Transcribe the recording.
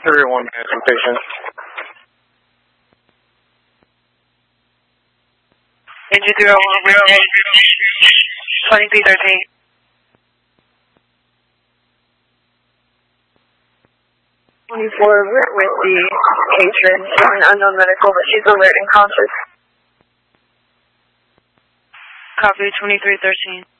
Everyone has some patience. Engine 301, 2313. We're with the patron, showing unknown medical, but she's alert and conscious. Copy 2313.